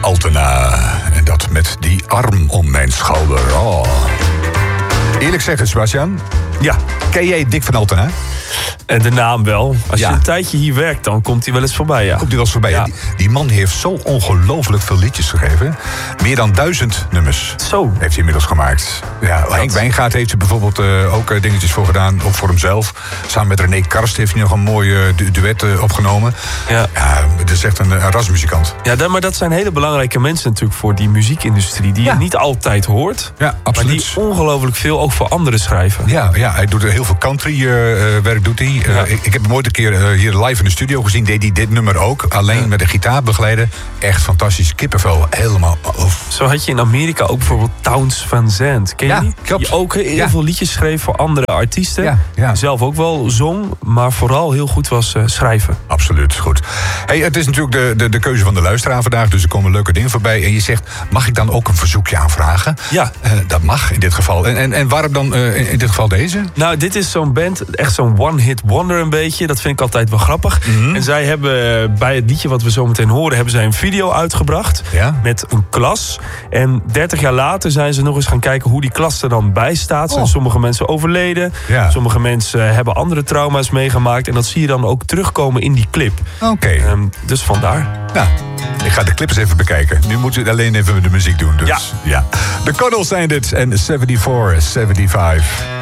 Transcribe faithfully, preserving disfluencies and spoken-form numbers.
Altena. En dat met die arm om mijn schouder. Oh. Eerlijk zeggen, Sebastian. Ja. Ken jij Dick van Altena? En de naam wel. Als Ja. je een tijdje hier werkt, dan komt hij wel eens voorbij, ja. Komt hij wel eens voorbij. Ja. Die, die man heeft zo ongelooflijk veel liedjes gegeven. Meer dan duizend nummers Zo. heeft hij inmiddels gemaakt. Ja, Henk Wijngaard heeft er bijvoorbeeld uh, ook uh, dingetjes voor gedaan. Ook voor hemzelf. Samen met René Karst heeft hij nog een mooie du- duet uh, opgenomen. Ja. Ja, het is echt een, een rasmuzikant. Ja, dat, maar dat zijn hele belangrijke mensen natuurlijk voor die muziekindustrie. Die Ja. je niet altijd hoort. Ja, absoluut. Maar die ongelooflijk veel ook voor anderen schrijven. Ja, ja, hij doet heel veel country uh, uh, werk doet hij. Uh, Ja. ik, ik heb hem ooit een keer uh, hier live in de studio gezien. Deed hij dit nummer ook. Alleen Ja. met een gitaar begeleiden. Echt fantastisch. Kippenvel. Helemaal. Oh. Zo had je in Amerika ook bijvoorbeeld Towns Van Zandt. Ken je Ja, die? klopt. Die ook heel Ja. veel liedjes schreef voor andere artiesten. Ja, ja. Zelf ook wel zong, maar vooral heel goed was uh, schrijven. Absoluut, goed. Hey, het is natuurlijk de, de, de keuze van de luisteraar vandaag. Dus er komen leuke dingen voorbij. En je zegt, mag ik dan ook een verzoekje aanvragen? Ja. Uh, dat mag in dit geval. En, en, en waarom dan uh, in, in dit geval deze? Nou, dit is zo'n band, echt zo'n one-hit wonder een beetje. Dat vind ik altijd wel grappig. Mm-hmm. En zij hebben bij het liedje wat we zo meteen horen, hebben zij een video uitgebracht. Ja. Met een klas. En dertig jaar later zijn ze nog eens gaan kijken hoe die klas er dan bij staat. Zijn Oh. sommige mensen overleden. Ja. Sommige mensen hebben andere trauma's meegemaakt. En dat zie je dan ook terugkomen in die clip. Oké. Okay. Um, dus vandaar. Nou, ik ga de clip eens even bekijken. Nu moeten we alleen even de muziek doen. Dus, Ja. ja. De Cuddles zijn dit. En zevenenzeventig, zevenenzeventig.